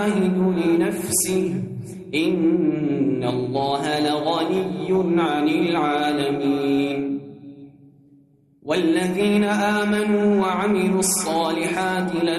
يجاهد لنفسه إن الله لغني عن العالمين. والذين آمنوا وعملوا الصالحات